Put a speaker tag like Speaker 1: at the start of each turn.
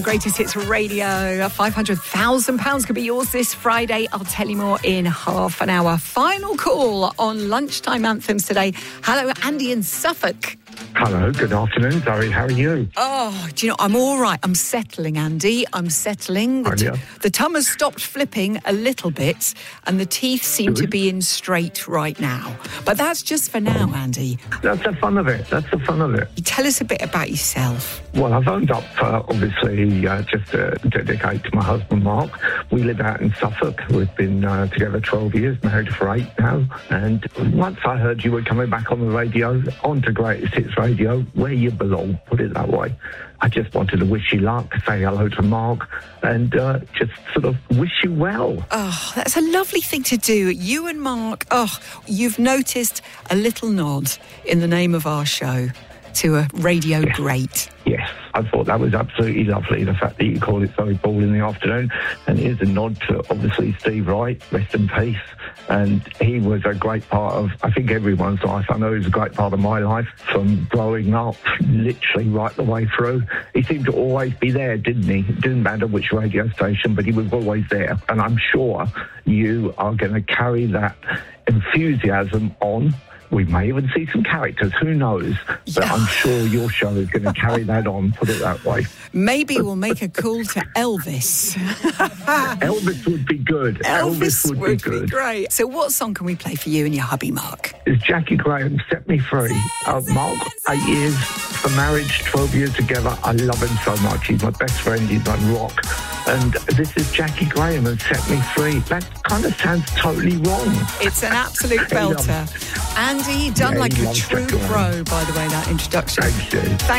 Speaker 1: Greatest Hits Radio, £500,000 could be yours this Friday. I'll tell you more in half an hour. Final call on lunchtime anthems today. Hello, Andy in Suffolk.
Speaker 2: Hello, good afternoon, Zoe. How are you?
Speaker 1: Oh, do you know, I'm all right. I'm settling, Andy. I'm settling. The tum has stopped flipping a little bit and the teeth seem to be in straight right now. But that's just for now, Andy.
Speaker 2: That's the fun of it.
Speaker 1: Tell us a bit about yourself.
Speaker 2: Well, I've owned up, obviously, just to dedicate to my husband, Mark. We live out in Suffolk. We've been together 12 years, married for 8 now. And once I heard you were coming back on the radio, on to Greatest Hits Radio, where you belong, put it that way. I just wanted to wish you luck, say hello to Mark, and just sort of wish you well.
Speaker 1: Oh, that's a lovely thing to do. You and Mark, you've noticed a little nod in the name of our show to a radio great.
Speaker 2: Yes, I thought that was absolutely lovely, the fact that you called it Zoe Ball in the afternoon. And here's a nod to, obviously, Steve Wright, rest in peace. And he was a great part of, I think, everyone's life. I know he was a great part of my life from growing up, literally right the way through. He seemed to always be there, didn't he? It didn't matter which radio station, but he was always there. And I'm sure you are going to carry that enthusiasm on. We may even see some characters, who knows? But I'm sure your show is going to carry that on, put it that way.
Speaker 1: Maybe we'll make a call to Elvis.
Speaker 2: Elvis would be good. Elvis would be
Speaker 1: great. So what song can we play for you and your hubby, Mark?
Speaker 2: It's Jackie Graham, Set Me Free. Mark, 8 years for marriage, 12 years together. I love him so much. He's my best friend. He's my rock. And this is Jackie Graham and Set Me Free. That kind of sounds totally wrong.
Speaker 1: It's an absolute belter. Andy, done like a true pro, by the way, that introduction.
Speaker 2: Thank you.